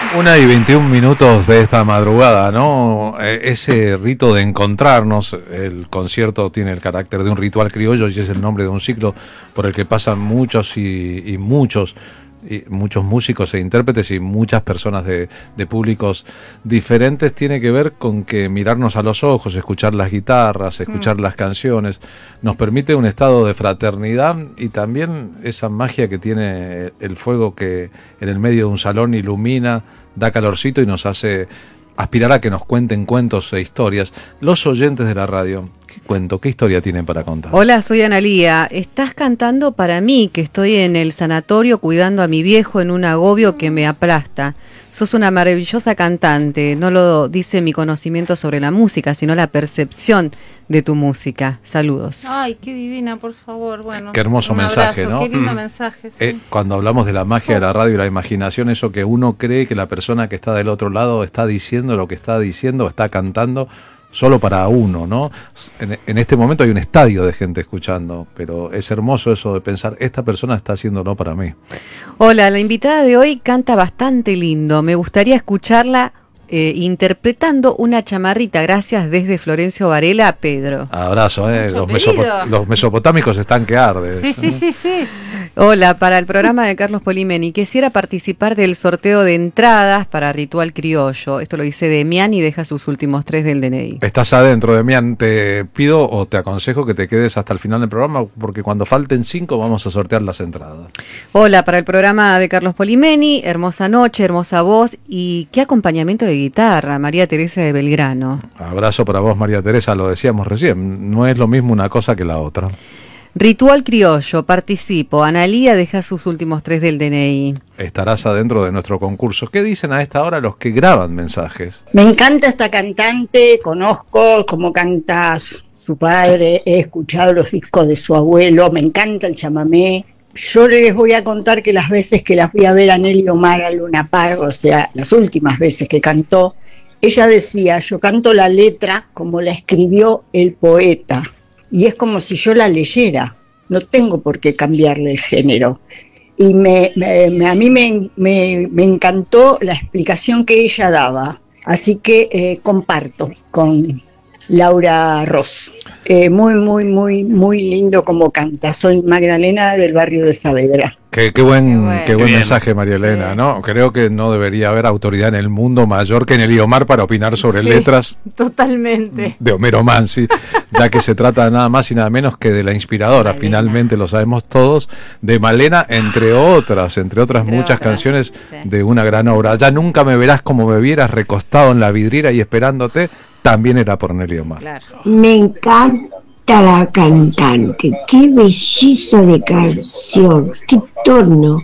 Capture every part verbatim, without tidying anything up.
Una y veintiún minutos de esta madrugada, ¿no? Ese rito de encontrarnos, el concierto tiene el carácter de un ritual criollo y es el nombre de un ciclo por el que pasan muchos y, y muchos y muchos músicos e intérpretes y muchas personas de, de públicos diferentes. Tiene que ver con que mirarnos a los ojos, escuchar las guitarras, escuchar mm. las canciones, nos permite un estado de fraternidad y también esa magia que tiene el fuego que en el medio de un salón ilumina, da calorcito y nos hace aspirar a que nos cuenten cuentos e historias. Los oyentes de la radio, ¿qué cuento, qué historia tienen para contar? Hola, soy Analía. Estás cantando para mí, que estoy en el sanatorio cuidando a mi viejo en un agobio que me aplasta. Sos una maravillosa cantante. No lo dice mi conocimiento sobre la música, sino la percepción de tu música. Saludos. Ay, qué divina, por favor. Bueno, qué hermoso mensaje, abrazo, ¿no? Qué lindo mm. mensaje. Sí. Eh, cuando hablamos de la magia de la radio y la imaginación, eso que uno cree que la persona que está del otro lado está diciendo lo que está diciendo, está cantando solo para uno, ¿no? En, en este momento hay un estadio de gente escuchando, pero es hermoso eso de pensar, esta persona está haciéndolo para mí. Hola, la invitada de hoy canta bastante lindo. Me gustaría escucharla eh, interpretando una chamarrita. Gracias desde Florencio Varela, Pedro. Abrazo, ¿eh? Los, mesopot- los mesopotámicos están que arde. Sí, sí, sí, sí. Hola, para el programa de Carlos Polimeni, quisiera participar del sorteo de entradas para Ritual Criollo. Esto lo dice Demián y deja sus últimos tres del D N I. Estás adentro, Demián. Te pido o te aconsejo que te quedes hasta el final del programa porque cuando falten cinco vamos a sortear las entradas. Hola, para el programa de Carlos Polimeni, hermosa noche, hermosa voz y qué acompañamiento de guitarra, María Teresa de Belgrano. Abrazo para vos, María Teresa, lo decíamos recién. No es lo mismo una cosa que la otra. Ritual Criollo, participo. Analía deja sus últimos tres del D N I. Estarás adentro de nuestro concurso. ¿Qué dicen a esta hora los que graban mensajes? Me encanta esta cantante, conozco cómo canta su padre, he escuchado los discos de su abuelo, me encanta el chamamé. Yo les voy a contar que las veces que la fui a ver a Nelly Omar a Luna Park, o sea, las últimas veces que cantó, ella decía, yo canto la letra como la escribió el poeta. Y es como si yo la leyera, no tengo por qué cambiarle el género. Y me, me, me, a mí me, me, me encantó la explicación que ella daba, así que eh, comparto con Laura Ross. Eh, muy, muy, muy, muy lindo como canta. Soy Magdalena del barrio de Saavedra. Qué, qué buen, qué bueno. qué buen mensaje, María Elena, sí. ¿no? Creo que no debería haber autoridad en el mundo mayor que Nelly Omar para opinar sobre sí, letras. Totalmente. De Homero Mansi, ya que se trata de nada más y nada menos que de la inspiradora, Malena. Finalmente lo sabemos todos, de Malena, entre otras, entre otras entre muchas otras, canciones sí. de una gran obra. Ya nunca me verás como me vieras recostado en la vidriera y esperándote, también era por Nelly Omar. Claro. Me encanta la cantante, qué belleza de canción, qué tono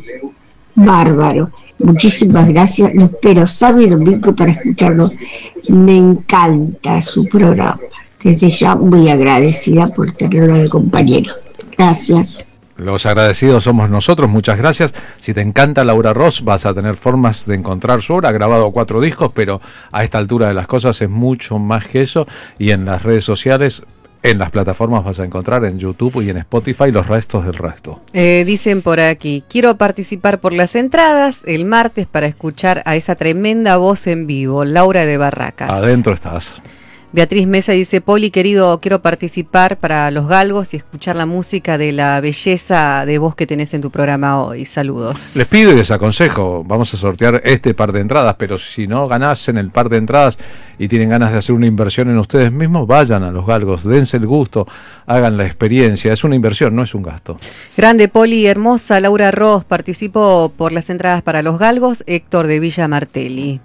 bárbaro. Muchísimas gracias, lo espero sábado y domingo para escucharlo. Me encanta su programa. Desde ya muy agradecida por tenerlo de compañero. Gracias. Los agradecidos somos nosotros, muchas gracias. Si te encanta Laura Ross, vas a tener formas de encontrar su obra. Ha grabado cuatro discos, pero a esta altura de las cosas es mucho más que eso. Y en las redes sociales, en las plataformas vas a encontrar en YouTube y en Spotify los restos del resto. Eh, dicen por aquí, quiero participar por las entradas el martes para escuchar a esa tremenda voz en vivo, Laura de Barracas. Adentro estás. Beatriz Mesa dice, Poli, querido, quiero participar para Los Galgos y escuchar la música de la belleza de voz que tenés en tu programa hoy. Saludos. Les pido y les aconsejo, vamos a sortear este par de entradas, pero si no ganás en el par de entradas y tienen ganas de hacer una inversión en ustedes mismos, vayan a Los Galgos, dense el gusto, hagan la experiencia. Es una inversión, no es un gasto. Grande, Poli, hermosa, Laura Ross, participo por las entradas para Los Galgos, Héctor de Villa Martelli.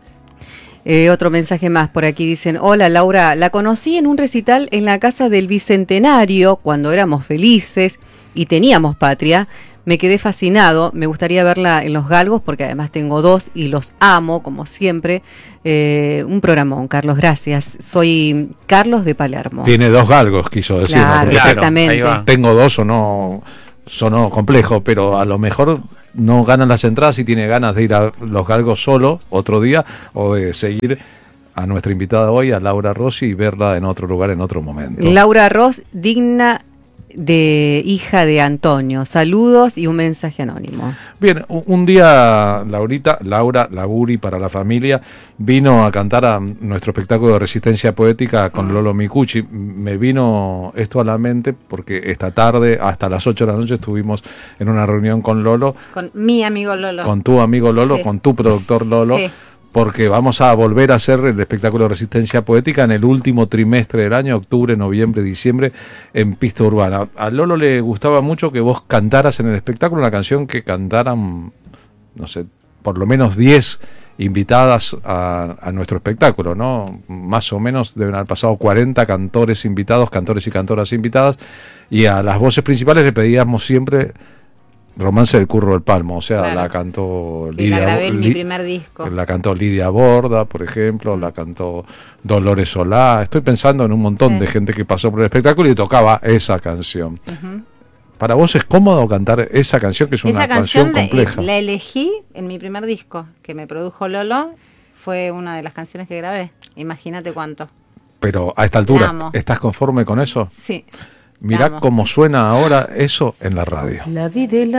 Eh, otro mensaje más por aquí, dicen, hola Laura, la conocí en un recital en la Casa del Bicentenario cuando éramos felices y teníamos patria, me quedé fascinado, me gustaría verla en Los Galgos porque además tengo dos y los amo como siempre. Eh, un programón, Carlos, gracias. Soy Carlos de Palermo. Tiene dos galgos, quiso decir. Claro, exactamente. Tengo dos o no, sonó complejo, pero a lo mejor no ganan las entradas y tiene ganas de ir a Los Galgos solo otro día o de seguir a nuestra invitada hoy, a Laura Ross, y verla en otro lugar en otro momento. Laura Ross, digna de hija de Antonio. Saludos y un mensaje anónimo. Bien, un día Laurita, Laura Laburi para la familia, vino a cantar a nuestro espectáculo de resistencia poética con Lolo Micucci. Me vino esto a la mente porque esta tarde, hasta las ocho de la noche, estuvimos en una reunión con Lolo. Con mi amigo Lolo. Con tu amigo Lolo, Sí. con tu productor Lolo. Sí. Porque vamos a volver a hacer el espectáculo de resistencia poética en el último trimestre del año, octubre, noviembre, diciembre, en pista urbana. A Lolo le gustaba mucho que vos cantaras en el espectáculo una canción que cantaran, no sé, por lo menos diez invitadas a, a nuestro espectáculo, ¿no? Más o menos deben haber pasado cuarenta cantores invitados, cantores y cantoras invitadas, y a las voces principales le pedíamos siempre Romance del Curro del Palmo, o sea, Claro. la cantó Y Lidia. la grabé en mi Li- primer disco. La cantó Lidia Borda, por ejemplo, la cantó Dolores Solá. Estoy pensando en un montón Sí. de gente que pasó por el espectáculo y tocaba esa canción. Ujú. ¿Para vos es cómodo cantar esa canción, que es una Esa canción, canción la, compleja? la elegí en mi primer disco que me produjo Lolo. Fue una de las canciones que grabé. Imagínate cuánto. Pero a esta La altura, amo. ¿estás conforme con eso? Sí. Mirá amo. cómo suena ahora eso en la radio. La vida y la